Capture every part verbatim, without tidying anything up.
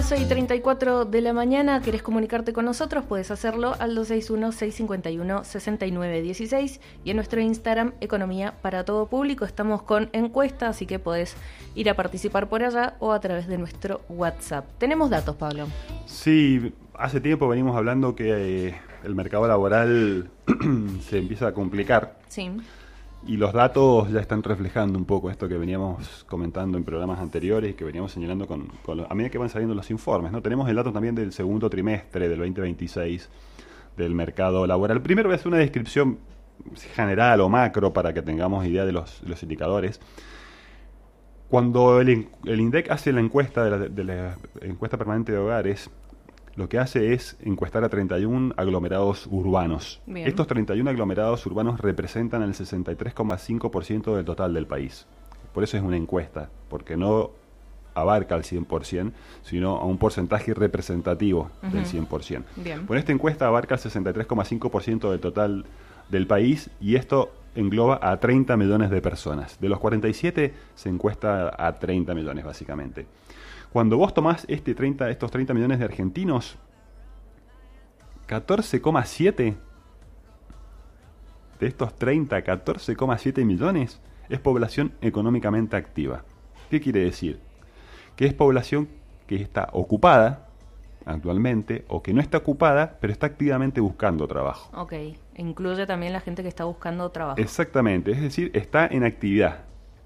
doce y treinta y cuatro de la mañana. ¿Querés comunicarte con nosotros? Puedes hacerlo al dos seis uno, seis cinco uno, seis nueve uno seis y en nuestro Instagram, Economía para Todo Público. Estamos con encuesta, así que podés ir a participar por allá o a través de nuestro WhatsApp. Tenemos datos, Pablo. Sí, hace tiempo venimos hablando que eh, el mercado laboral se empieza a complicar. Sí. Y los datos ya están reflejando un poco esto que veníamos comentando en programas anteriores y que veníamos señalando con, con lo, a medida que van saliendo los informes, ¿no? Tenemos el dato también del segundo trimestre del veinte veintiséis del mercado laboral. Primero voy a hacer una descripción general o macro para que tengamos idea de los, de los indicadores. Cuando el, el INDEC hace la encuesta de la, de la encuesta permanente de hogares, lo que hace es encuestar a treinta y uno aglomerados urbanos. Bien. Estos treinta y uno aglomerados urbanos representan el sesenta y tres coma cinco por ciento del total del país. Por eso es una encuesta, porque no abarca al cien por ciento, sino a un porcentaje representativo uh-huh. del cien por ciento. Bien. Bueno, esta encuesta abarca el sesenta y tres coma cinco por ciento del total del país y esto engloba a treinta millones de personas. De los cuarenta y siete se encuesta a treinta millones básicamente. Cuando vos tomás este treinta, estos treinta millones de argentinos, catorce coma siete de estos treinta, catorce coma siete millones es población económicamente activa. ¿Qué quiere decir? Que es población que está ocupada actualmente o que no está ocupada, pero está activamente buscando trabajo. Ok, incluye también la gente que está buscando trabajo. Exactamente, es decir, está en actividad.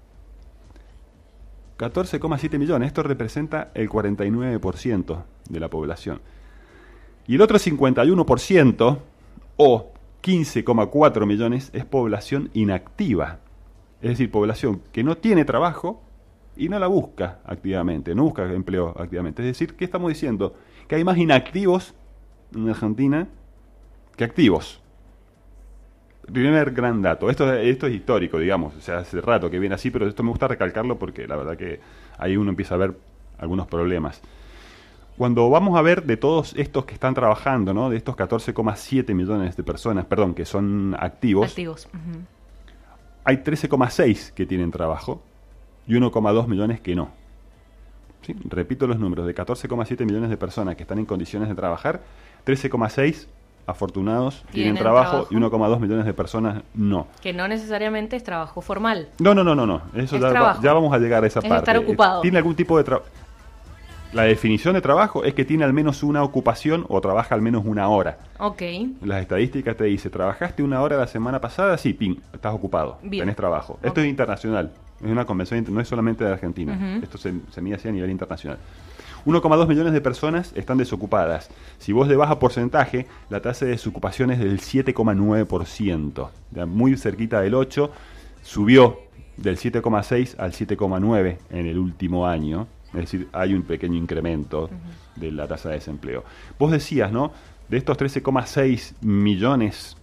catorce coma siete millones, esto representa el cuarenta y nueve por ciento de la población. Y el otro cincuenta y uno por ciento, o quince coma cuatro millones, es población inactiva. Es decir, población que no tiene trabajo y no la busca activamente, no busca empleo activamente. Es decir, ¿qué estamos diciendo? Que hay más inactivos en Argentina que activos. Primer gran dato. Esto, esto es histórico, digamos. O sea, hace rato que viene así, pero esto me gusta recalcarlo porque la verdad que ahí uno empieza a ver algunos problemas. Cuando vamos a ver de todos estos que están trabajando, ¿no? De estos catorce coma siete millones de personas, perdón, que son activos, activos. Uh-huh. Hay trece coma seis que tienen trabajo y uno coma dos millones que no. ¿Sí? Repito los números, de catorce coma siete millones de personas que están en condiciones de trabajar, trece coma seis afortunados tienen, tienen trabajo, trabajo y uno coma dos millones de personas no. Que no necesariamente es trabajo formal. No, no, no, no, no. Eso ya, va, ya vamos a llegar a esa es parte. Estar ocupado. Tiene algún tipo de trabajo. La definición de trabajo es que tiene al menos una ocupación o trabaja al menos una hora. Ok. Las estadísticas te dicen, ¿trabajaste una hora la semana pasada? Sí, ping, estás ocupado, Bien. tenés trabajo. Okay. Esto es internacional, es una convención, no es solamente de Argentina. Uh-huh. Esto se, se mide así a nivel internacional. uno coma dos millones de personas están desocupadas. Si vos le vas a porcentaje, la tasa de desocupación es del siete coma nueve por ciento. Muy cerquita del ocho por ciento. Subió del siete coma seis al siete coma nueve por ciento en el último año. Es decir, hay un pequeño incremento uh-huh. de la tasa de desempleo. Vos decías, ¿no? De estos trece coma seis millones,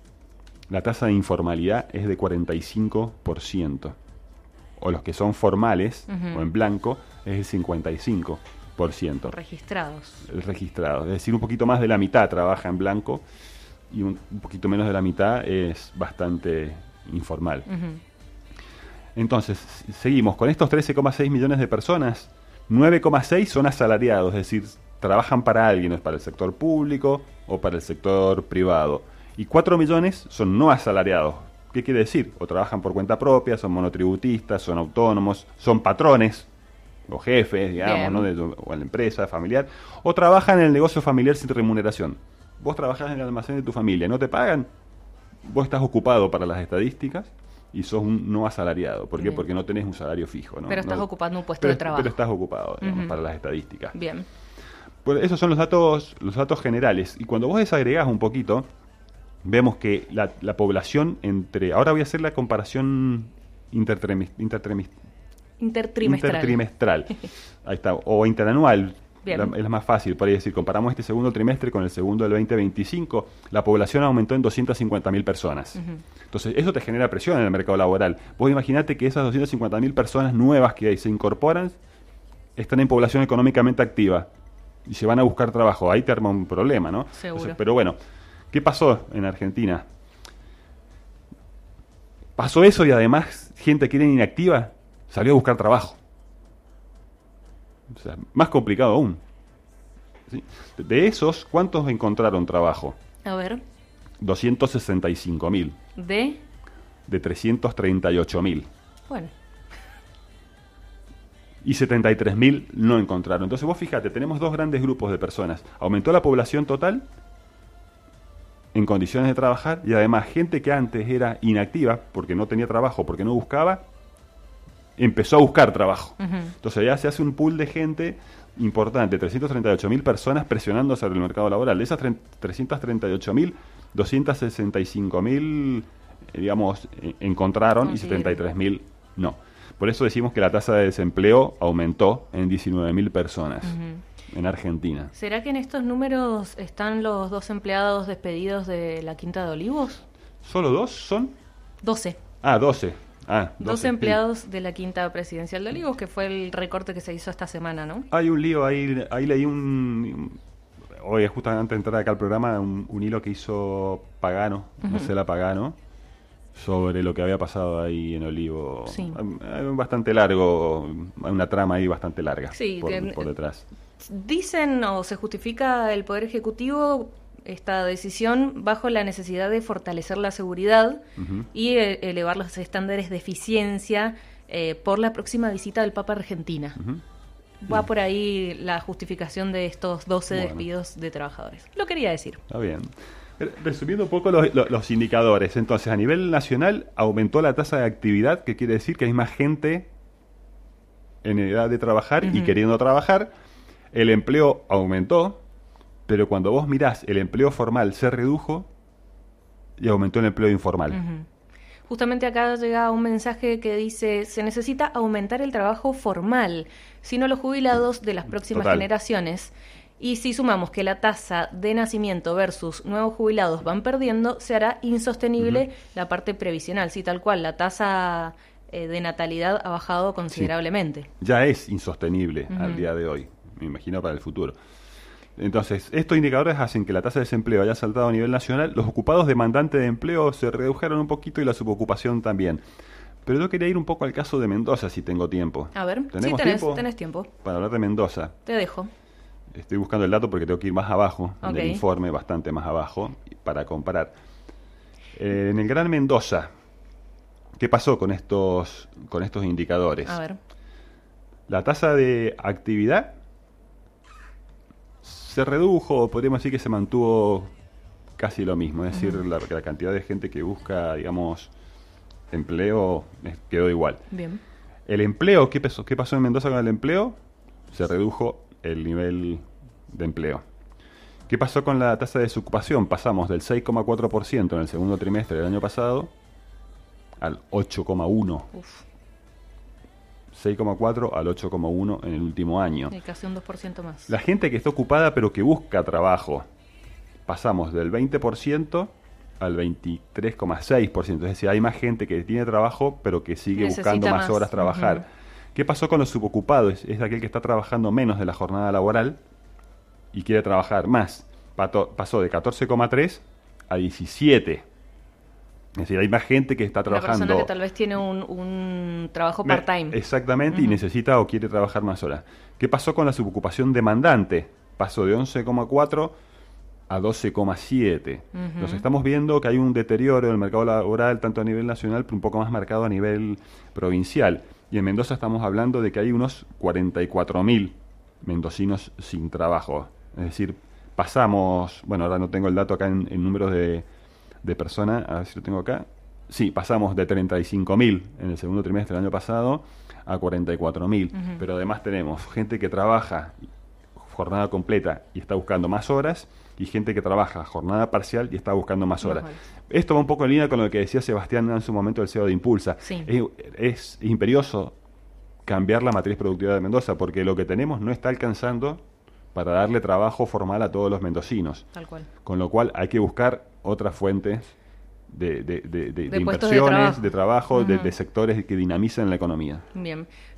la tasa de informalidad es de cuarenta y cinco por ciento. O los que son formales, uh-huh. o en blanco, es el cincuenta y cinco por ciento. Registrados. Registrados. Es decir, un poquito más de la mitad trabaja en blanco y un, un poquito menos de la mitad es bastante informal. Uh-huh. Entonces, seguimos. Con estos trece coma seis millones de personas, nueve coma seis son asalariados, es decir, trabajan para alguien, es para el sector público o para el sector privado. Y cuatro millones son no asalariados. ¿Qué quiere decir? O trabajan por cuenta propia, son monotributistas, son autónomos, son patrones o jefes, digamos, ¿no? De, o en la empresa familiar, o trabajan en el negocio familiar sin remuneración. Vos trabajás en el almacén de tu familia, ¿no te pagan? Vos estás ocupado para las estadísticas y sos un no asalariado. ¿Por qué? Bien. Porque no tenés un salario fijo, ¿no? Pero estás no, ocupando un puesto pero, de trabajo. Pero estás ocupado, digamos, uh-huh. para las estadísticas. Bien. Pues esos son los datos, los datos generales. Y cuando vos desagregás un poquito, vemos que la, la población entre... Ahora voy a hacer la comparación intertremis, intertremis, intertrimestral. intertrimestral. Ahí está. O interanual. La, Bien. es más fácil, por ahí decir, comparamos este segundo trimestre con el segundo del veinte veinticinco, la población aumentó en doscientas cincuenta mil personas. Uh-huh. Entonces, eso te genera presión en el mercado laboral. Vos imaginate que esas doscientas cincuenta mil personas nuevas que se incorporan están en población económicamente activa y se van a buscar trabajo. Ahí te arma un problema, ¿no? Seguro. Entonces, pero bueno, ¿qué pasó en Argentina? Pasó eso y además gente que era inactiva salió a buscar trabajo. O sea, más complicado aún. ¿sí? De esos, ¿cuántos encontraron trabajo? A ver. doscientos sesenta y cinco mil. ¿De? De trescientos treinta y ocho mil. Bueno. Y setenta y tres mil no encontraron. Entonces vos fíjate, tenemos dos grandes grupos de personas. Aumentó la población total en condiciones de trabajar y además gente que antes era inactiva porque no tenía trabajo, porque no buscaba, empezó a buscar trabajo. Uh-huh. Entonces ya se hace un pool de gente importante, trescientos treinta y ocho mil personas presionando sobre el mercado laboral. De esas trescientos treinta y ocho mil, doscientos sesenta y cinco mil, digamos, encontraron oh, y sí. setenta y tres mil no. Por eso decimos que la tasa de desempleo aumentó en diecinueve mil personas. Uh-huh. En Argentina. ¿Será que en estos números están los dos empleados despedidos de la Quinta de Olivos? ¿Solo dos son? Doce. Ah, doce. Ah, doce. Dos empleados sí. de la Quinta Presidencial de Olivos, que fue el recorte que se hizo esta semana, ¿no? Hay un lío, ahí, ahí leí un... Hoy, justo antes de entrar acá al programa, un, un hilo que hizo Pagano, uh-huh. Marcela Pagano, sobre lo que había pasado ahí en Olivo. Sí. Bastante largo, hay una trama ahí bastante larga sí, por, que, por detrás. Dicen o se justifica el Poder Ejecutivo esta decisión bajo la necesidad de fortalecer la seguridad uh-huh. y eh, elevar los estándares de eficiencia eh, por la próxima visita del Papa a Argentina. Uh-huh. Va uh-huh. por ahí la justificación de estos doce bueno. despidos de trabajadores. Lo quería decir. Está bien. Resumiendo un poco los, los, los indicadores, entonces a nivel nacional aumentó la tasa de actividad, que quiere decir que hay más gente en edad de trabajar uh-huh. y queriendo trabajar. El empleo aumentó, pero cuando vos mirás, el empleo formal se redujo y aumentó el empleo informal. Uh-huh. Justamente acá llega un mensaje que dice, se necesita aumentar el trabajo formal, sino los jubilados de las próximas Total. generaciones. Y si sumamos que la tasa de nacimiento versus nuevos jubilados van perdiendo, se hará insostenible uh-huh. la parte previsional. Sí, tal cual, la tasa eh, de natalidad ha bajado considerablemente. Sí. Ya es insostenible uh-huh. al día de hoy. Me imagino para el futuro. Entonces, estos indicadores hacen que la tasa de desempleo haya saltado a nivel nacional, los ocupados demandantes de empleo se redujeron un poquito y la subocupación también. Pero yo quería ir un poco al caso de Mendoza, si tengo tiempo. A ver, ¿Tenemos sí, tenés tiempo? tenés tiempo. Para hablar de Mendoza. Te dejo. Estoy buscando el dato porque tengo que ir más abajo, okay. del informe, bastante más abajo, para comparar. Eh, en el Gran Mendoza, ¿qué pasó con estos, con estos indicadores? A ver. La tasa de actividad se redujo, podríamos decir que se mantuvo casi lo mismo, es decir, uh-huh. la, la cantidad de gente que busca, digamos, empleo quedó igual. Bien. El empleo, ¿qué pasó, qué pasó en Mendoza con el empleo? Se redujo el nivel de empleo. ¿Qué pasó con la tasa de desocupación? Pasamos del seis coma cuatro por ciento en el segundo trimestre del año pasado al ocho coma uno por ciento. seis coma cuatro al ocho coma uno en el último año. Y casi un dos por ciento más. La gente que está ocupada pero que busca trabajo, pasamos del veinte por ciento al veintitrés coma seis por ciento. Es decir, hay más gente que tiene trabajo pero que sigue Necesita buscando más, más horas trabajar. Uh-huh. ¿Qué pasó con los subocupados? Es aquel que está trabajando menos de la jornada laboral y quiere trabajar más. Pato, pasó de catorce coma tres a diecisiete. Es decir, hay más gente que está trabajando... Una persona que tal vez tiene un, un trabajo part-time. Exactamente, uh-huh. y necesita o quiere trabajar más horas. ¿Qué pasó con la subocupación demandante? Pasó de once coma cuatro a doce coma siete. Uh-huh. Entonces estamos viendo que hay un deterioro en el mercado laboral, tanto a nivel nacional, pero un poco más marcado a nivel provincial. Y en Mendoza estamos hablando de que hay unos cuarenta y cuatro mil mendocinos sin trabajo. Es decir, pasamos... Bueno, ahora no tengo el dato acá en, en números de... de personas, a ver si lo tengo acá. Sí, pasamos de treinta y cinco mil en el segundo trimestre del año pasado a cuarenta y cuatro mil. Uh-huh. Pero además tenemos gente que trabaja jornada completa y está buscando más horas, y gente que trabaja jornada parcial y está buscando más horas. Uh-huh. Esto va un poco en línea con lo que decía Sebastián en su momento del C E O de Impulsa. Sí. Es, es imperioso cambiar la matriz productiva de Mendoza, porque lo que tenemos no está alcanzando para darle trabajo formal a todos los mendocinos. Tal cual. Con lo cual hay que buscar otras fuentes de, de, de, de, de, de inversiones, de trabajo, de, trabajo uh-huh. de, de sectores que dinamicen la economía. Bien.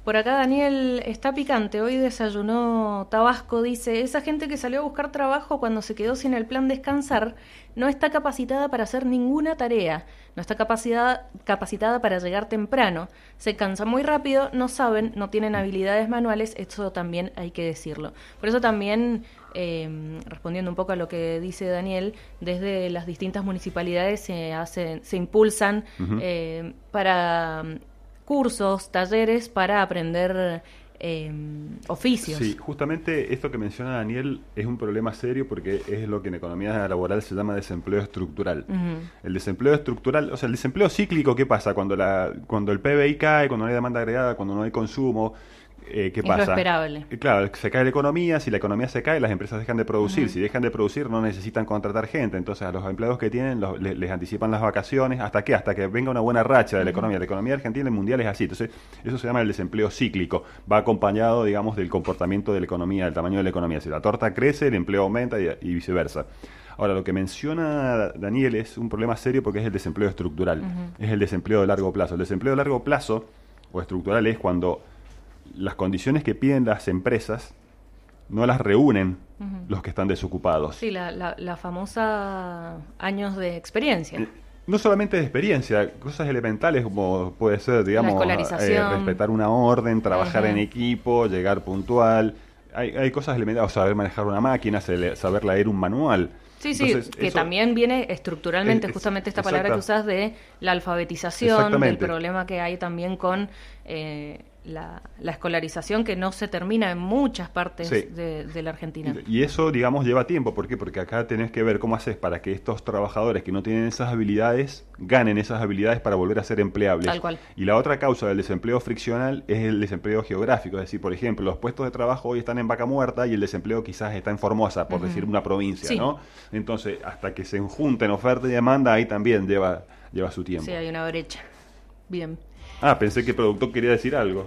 Por acá Daniel está picante, hoy desayunó Tabasco, dice, esa gente que salió a buscar trabajo cuando se quedó sin el plan descansar no está capacitada para hacer ninguna tarea, no está capacitada, capacitada para llegar temprano, se cansa muy rápido, no saben, no tienen habilidades manuales, eso también hay que decirlo. Por eso también, eh, respondiendo un poco a lo que dice Daniel, desde las distintas municipalidades se, hacen, se impulsan uh-huh. eh, para... cursos, talleres para aprender eh, oficios. Sí, justamente esto que menciona Daniel es un problema serio porque es lo que en economía laboral se llama desempleo estructural. Uh-huh. El desempleo estructural, o sea, el desempleo cíclico, ¿qué pasa? Cuando la cuando el P B I cae, cuando no hay demanda agregada, cuando no hay consumo, eh, ¿qué es pasa? Lo esperable. Claro, se cae la economía, si la economía se cae, las empresas dejan de producir, uh-huh. si dejan de producir no necesitan contratar gente, entonces a los empleados que tienen los, les, les anticipan las vacaciones, ¿hasta qué? Hasta que venga una buena racha de la uh-huh. economía. La economía argentina, el mundial es así, entonces eso se llama el desempleo cíclico, va acompañado, digamos, del comportamiento de la economía, del tamaño de la economía. Si la torta crece, el empleo aumenta y, y viceversa. Ahora, lo que menciona Daniel es un problema serio porque es el desempleo estructural, uh-huh. es el desempleo de largo plazo. El desempleo de largo plazo o estructural es cuando las condiciones que piden las empresas no las reúnen uh-huh. los que están desocupados. Sí, la, la, la famosa años de experiencia. Eh, no solamente de experiencia, cosas elementales como puede ser, digamos, eh, respetar una orden, trabajar uh-huh. en equipo, llegar puntual. Hay, hay cosas elementales, saber manejar una máquina, saber leer un manual. Sí, sí, Entonces, que eso, también viene estructuralmente, es, justamente esta exacta, palabra que usás de la alfabetización, del problema que hay también con eh, la, la escolarización que no se termina en muchas partes sí. de, de la Argentina. Y, y eso, digamos, lleva tiempo. ¿Por qué? Porque acá tenés que ver cómo haces para que estos trabajadores que no tienen esas habilidades ganen esas habilidades para volver a ser empleables. Tal cual. Y la otra causa del desempleo friccional es el desempleo geográfico. Es decir, por ejemplo, los puestos de trabajo hoy están en Vaca Muerta y el desempleo quizás está en Formosa, por uh-huh. decir una provincia, sí. ¿no? Entonces, hasta que se junten oferta y demanda, ahí también lleva, lleva su tiempo. Sí, hay una brecha. Bien. Ah, pensé que el productor quería decir algo.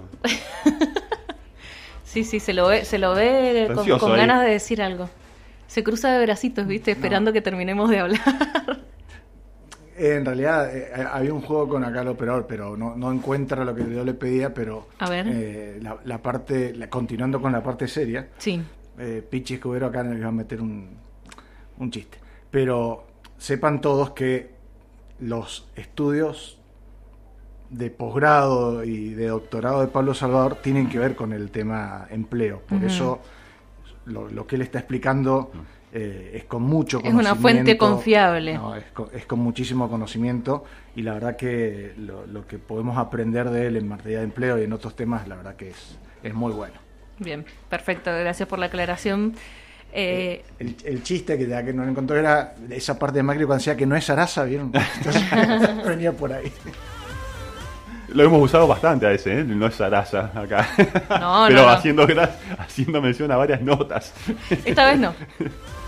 sí, sí, se lo ve, se lo ve con, con ganas de decir algo. Se cruza de bracitos, ¿viste? Esperando no. que terminemos de hablar. En realidad eh, había un juego con acá el operador, pero no, no encuentra lo que yo le pedía, pero a ver. Eh, la, la parte, la, continuando con la parte seria, sí. eh, Pichi Escudero acá nos va a meter un, un chiste. Pero sepan todos que los estudios de posgrado y de doctorado de Pablo Salvador tienen que ver con el tema empleo. Por uh-huh. eso lo, lo que él está explicando eh, es con mucho conocimiento. Es una fuente confiable. No, es, con, es con muchísimo conocimiento y la verdad que lo, lo que podemos aprender de él en materia de empleo y en otros temas, la verdad que es, es muy bueno. Bien, perfecto. Gracias por la aclaración. Eh, el, el chiste que ya que no lo encontró era esa parte de Macri cuando decía que no es Sarasa, ¿vieron? Entonces, venía por ahí. Lo hemos usado bastante a ese, ¿eh? No es Sarasa acá. No, Pero no, no. haciendo, haciendo mención a varias notas. Esta vez no.